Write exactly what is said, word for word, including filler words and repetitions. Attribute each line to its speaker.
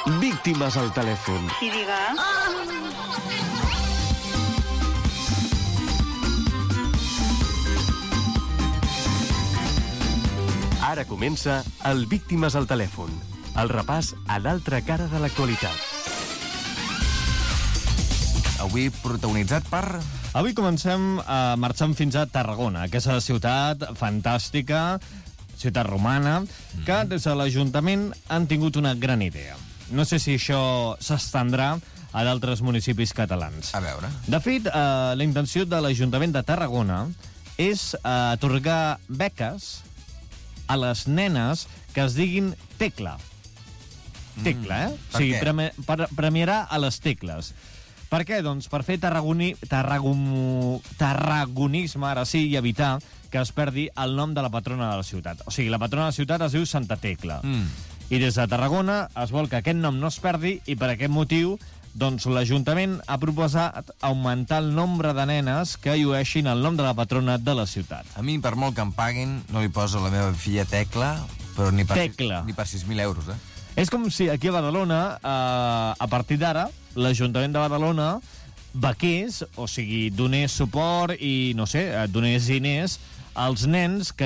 Speaker 1: Víctimes al telèfon.
Speaker 2: Sí, diga.
Speaker 1: Ara comença el Víctimes al telèfon, el repàs a l'altra cara de l'actualitat.
Speaker 3: Avui protagonitzat per...
Speaker 4: Avui comencem a marxar fins a Tarragona, aquesta ciutat fantàstica, ciutat romana, que des de l'Ajuntament han tingut una gran idea. No sé si això s'estendrà a d'altres municipis catalans.
Speaker 3: A veure...
Speaker 4: De fet, eh, la intenció de l'Ajuntament de Tarragona és eh, atorgar beques a les nenes que es diguin Tecla. Tecla, eh?
Speaker 3: Per
Speaker 4: o sigui,
Speaker 3: què?
Speaker 4: premi per, premiarà a les tecles. Per què? Doncs per fer tarragoni, tarragon, tarragonisme, ara sí, i evitar que es perdi el nom de la patrona de la ciutat. O sigui, la patrona de la ciutat es diu Santa Tecla.
Speaker 3: Mm.
Speaker 4: I des de Tarragona es vol que aquest nom no es perdi i per aquest motiu doncs l'Ajuntament ha proposat augmentar el nombre de nenes que llueixin el nom de la patrona de la ciutat.
Speaker 3: A mi, per molt que em paguin, no li poso la meva filla Tecla, però ni per,
Speaker 4: Tecla.
Speaker 3: ni per sis mil euros, eh?
Speaker 4: És com si aquí a Badalona, eh, a partir d'ara, l'Ajuntament de Badalona bequés, o sigui, donés suport i, no sé, donés diners als nens que